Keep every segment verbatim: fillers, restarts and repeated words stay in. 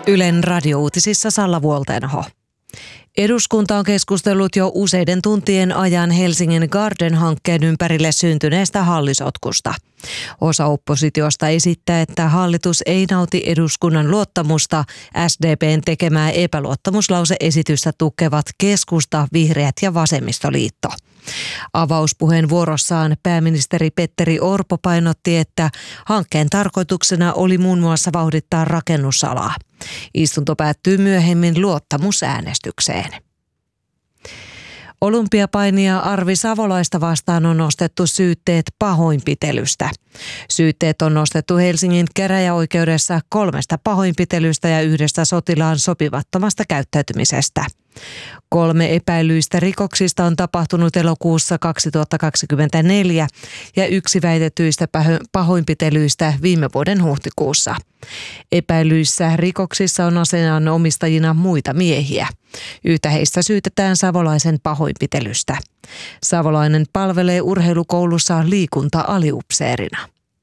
Ylen radiouutisissa Salla Vuoltenho. Eduskunta on keskustellut jo useiden tuntien ajan Helsingin Garden-hankkeen ympärille syntyneestä hallisotkusta. Osa oppositiosta esittää, että hallitus ei nauti eduskunnan luottamusta. S D P:n tekemää epäluottamuslause-esitystä tukevat keskusta, vihreät ja vasemmistoliitto. Avauspuheenvuorossaan pääministeri Petteri Orpo painotti, että hankkeen tarkoituksena oli muun muassa vauhdittaa rakennusalaa. Istunto päättyy myöhemmin luottamusäänestykseen. Olympiapainia Arvi Savolaista vastaan on nostettu syytteet pahoinpitelystä. Syytteet on nostettu Helsingin käräjäoikeudessa kolmesta pahoinpitelystä ja yhdestä sotilaan sopivattomasta käyttäytymisestä. Kolme epäilyistä rikoksista on tapahtunut elokuussa kaksituhattakaksikymmentäneljä ja yksi väitetyistä pahoinpitelyistä viime vuoden huhtikuussa. Epäilyissä rikoksissa on aseen omistajina muita miehiä. Yhtä heistä syytetään Savolaisen pahoinpitelystä. Savolainen palvelee urheilukoulussa liikunta-aliupseerina.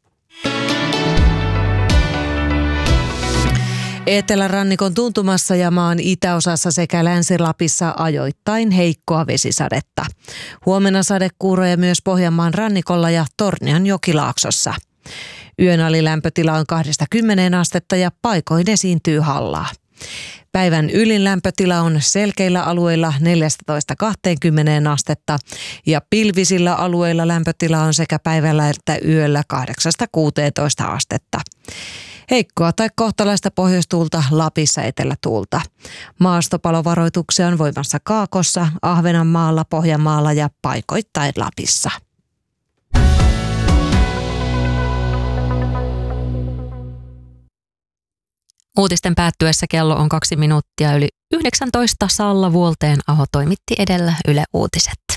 Etelärannikon tuntumassa ja maan itäosassa sekä Länsi-Lapissa ajoittain heikkoa vesisadetta. Huomenna sadekuuroja myös Pohjanmaan rannikolla ja Tornion jokilaaksossa. Yön alilämpötila on kahdesta kymmeneen astetta ja paikoin esiintyy hallaa. Päivän ylin lämpötila on selkeillä alueilla neljätoista kaksikymmentä astetta ja pilvisillä alueilla lämpötila on sekä päivällä että yöllä kahdeksasta kuuteentoista astetta. Heikkoa tai kohtalaista pohjoistuulta, Lapissa etelätuulta. Maastopalovaroituksia on voimassa Kaakossa, Ahvenanmaalla, Pohjanmaalla ja paikoittain Lapissa. Uutisten päättyessä kello on kaksi minuuttia yli yhdeksäntoista. Salla Vuolteenaho toimitti edellä Yle Uutiset.